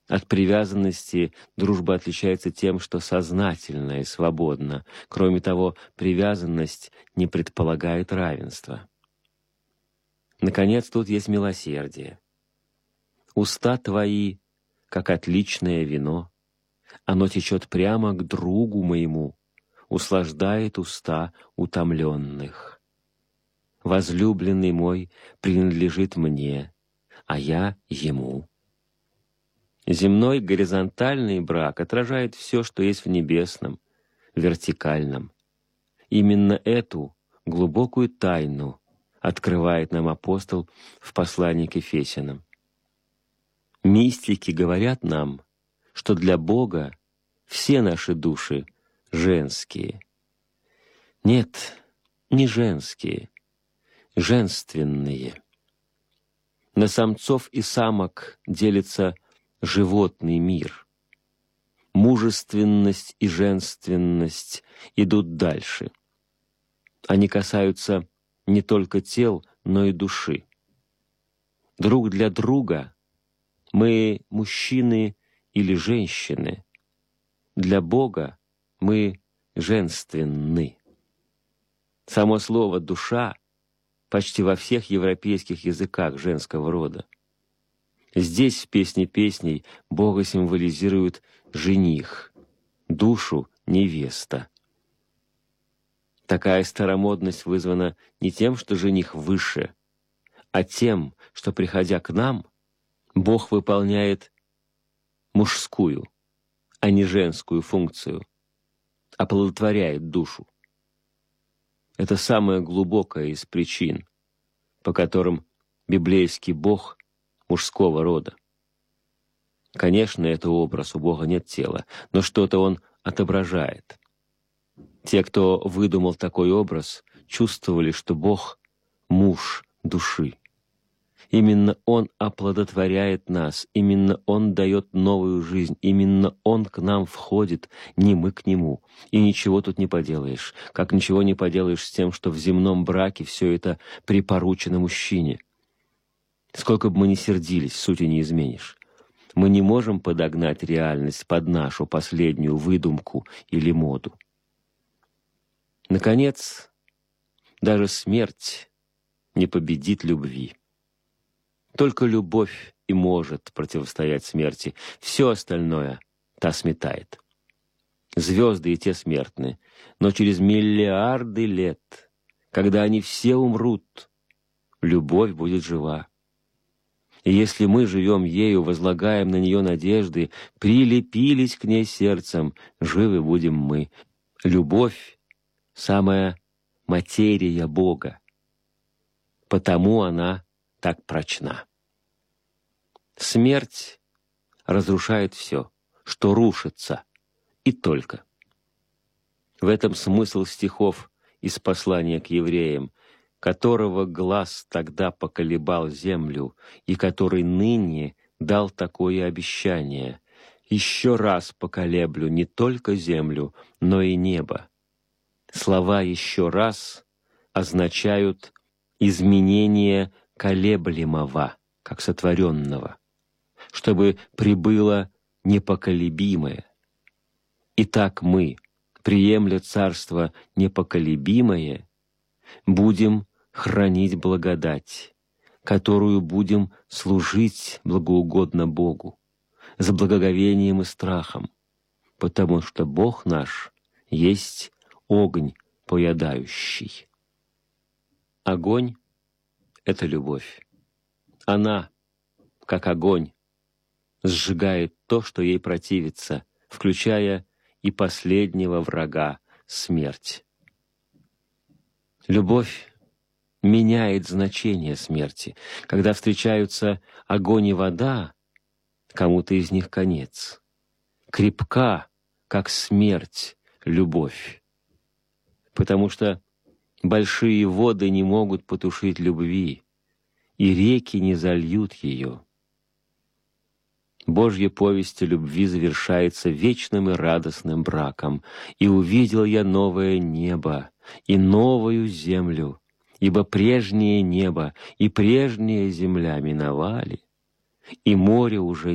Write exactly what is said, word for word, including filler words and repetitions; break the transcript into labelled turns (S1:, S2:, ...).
S1: От привязанности дружба отличается тем, что сознательна и свободна. Кроме того, привязанность не предполагает равенства. Наконец, тут есть милосердие. Уста твои, как отличное вино, оно течет прямо к другу моему, услаждает уста утомленных. Возлюбленный мой принадлежит мне, а я ему. Земной горизонтальный брак отражает все, что есть в небесном, вертикальном. Именно эту глубокую тайну открывает нам апостол в послании к Ефесянам. Мистики говорят нам, что для Бога все наши души женские. Нет, не женские, женственные. На самцов и самок делится животный мир. Мужественность и женственность идут дальше. Они касаются не только тел, но и души. Друг для друга мы мужчины или женщины. Для Бога мы женственны. Само слово «душа» почти во всех европейских языках женского рода. Здесь, в «Песне песней», Бога символизирует жених, душу — невеста. Такая старомодность вызвана не тем, что жених выше, а тем, что, приходя к нам, Бог выполняет мужскую, а не женскую функцию, оплодотворяет душу. Это самая глубокая из причин, по которым библейский Бог мужского рода. Конечно, это образ, у Бога нет тела, но что-то Он отображает. Те, кто выдумал такой образ, чувствовали, что Бог — муж души. Именно Он оплодотворяет нас, именно Он дает новую жизнь, именно Он к нам входит, не мы к Нему. И ничего тут не поделаешь, как ничего не поделаешь с тем, что в земном браке все это припоручено мужчине. Сколько бы мы ни сердились, сути не изменишь. Мы не можем подогнать реальность под нашу последнюю выдумку или моду. Наконец, даже смерть не победит любви. Только любовь и может противостоять смерти. Все остальное та сметает. Звезды и те смертны, но через миллиарды лет, когда они все умрут, любовь будет жива. И если мы живем ею, возлагаем на нее надежды, прилепились к ней сердцем, живы будем мы. Любовь — самая материя Бога, потому она так прочна. Смерть разрушает все, что рушится, и только. В этом смысл стихов из послания к евреям, которого глаз тогда поколебал землю, и который ныне дал такое обещание: «Еще раз поколеблю не только землю, но и небо». Слова «еще раз» означают изменение колеблемого, как сотворенного, чтобы прибыло непоколебимое. Итак, мы, приемля царство непоколебимое, будем хранить благодать, которую будем служить благоугодно Богу, с благоговением и страхом, потому что Бог наш есть огонь поедающий. Огонь — это любовь. Она, как огонь, сжигает то, что ей противится, включая и последнего врага — смерть. Любовь меняет значение смерти. Когда встречаются огонь и вода, кому-то из них конец. Крепка, как смерть, любовь. Потому что большие воды не могут потушить любви, и реки не зальют ее. Божья повесть о любви завершается вечным и радостным браком. «И увидел я новое небо и новую землю, ибо прежнее небо и прежняя земля миновали, и море уже